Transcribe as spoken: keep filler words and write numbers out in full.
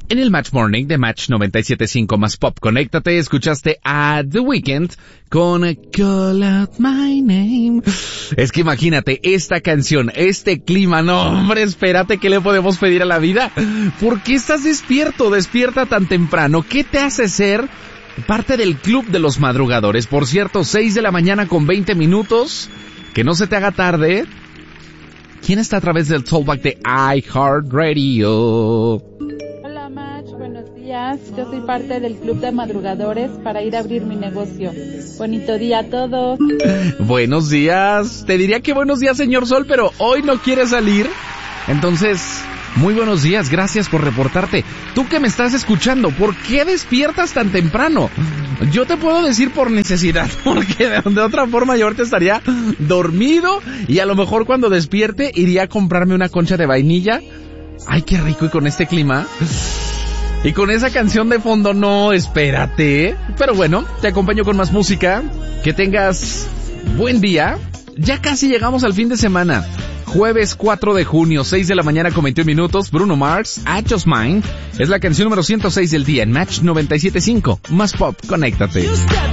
En el Match Morning de Match noventa y siete punto cinco más Pop, conéctate, escuchaste a The Weeknd con Call Out My Name. Es que imagínate, esta canción, este clima, no hombre, espérate, ¿qué le podemos pedir a la vida? ¿Por qué estás despierto, despierta tan temprano? ¿Qué te hace ser parte del club de los madrugadores? Por cierto, seis de la mañana con veinte minutos, que no se te haga tarde. ¿Quién está a través del Talkback de iHeartRadio? Buenos días, yo soy parte del club de madrugadores para ir a abrir mi negocio. Bonito día a todos. Buenos días, te diría que buenos días, señor Sol, pero hoy no quiere salir. Entonces, muy buenos días, gracias por reportarte. Tú que me estás escuchando, ¿por qué despiertas tan temprano? Yo te puedo decir por necesidad, porque de, de otra forma yo ahorita estaría dormido y a lo mejor cuando despierte iría a comprarme una concha de vainilla. Ay, qué rico, y con este clima... Y con esa canción de fondo, no, espérate. Pero bueno, te acompaño con más música. Que tengas buen día. Ya casi llegamos al fin de semana. Jueves cuatro de junio, seis de la mañana con veintiún minutos. Bruno Mars, I Just Mine. Es la canción número ciento seis del día en Match noventa y siete punto cinco. Más Pop, conéctate.